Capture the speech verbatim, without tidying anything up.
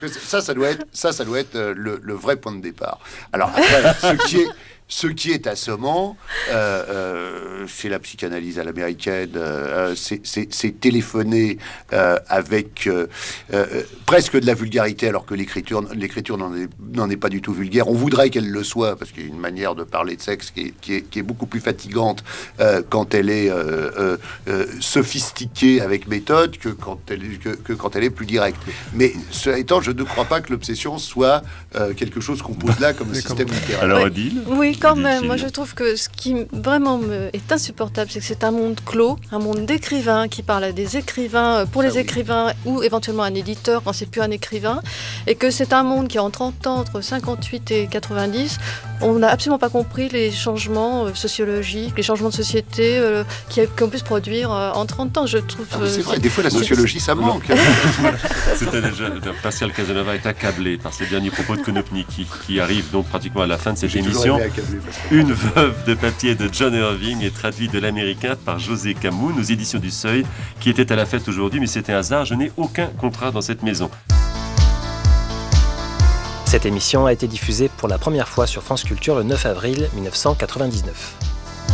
Ça, ça doit être, ça, ça doit être euh, le, le vrai point de départ. Alors après, ce qui est, ce qui est assommant, euh, euh, c'est la psychanalyse à l'américaine, euh, c'est, c'est, c'est téléphoner euh, avec euh, euh, presque de la vulgarité, alors que l'écriture, l'écriture n'en est, n'en est pas du tout vulgaire. On voudrait qu'elle le soit, parce qu'il y a une manière de parler de sexe qui est, qui est, qui est beaucoup plus fatigante euh, quand elle est euh, euh, euh, sophistiquée avec méthode que quand elle, que, que quand elle est plus directe. Mais cela étant, je ne crois pas que l'obsession soit euh, quelque chose qu'on pose là comme un système littéraire. Alors, Oui. Odile, Oui, quand même. Odile. Moi, je trouve que ce qui vraiment me est insupportable, c'est que c'est un monde clos, un monde d'écrivains qui parle à des écrivains, pour Ça, les oui. écrivains ou éventuellement un éditeur quand c'est plus un écrivain, et que c'est un monde qui, en trente ans, entre cinquante-huit et quatre-vingt-dix, on n'a absolument pas compris les changements euh, sociologiques, les changements de société euh, qui- qu'on peut se produire euh, en trente ans. Je trouve. Ah, mais c'est euh, vrai, des fois la sociologie ça manque. C'était déjà, Pascal Casanova est accablé par ces derniers propos de Konopnicki, qui arrive donc pratiquement à la fin de cette J'ai toujours émission. aimé accabler, parce que- Une veuve de papier de John Irving est traduit de l'américain par José Camus, nos éditions du Seuil, qui était à la fête aujourd'hui, mais c'était un hasard, je n'ai aucun contrat dans cette maison. Cette émission a été diffusée pour la première fois sur France Culture le neuf avril mille neuf cent quatre-vingt-dix-neuf.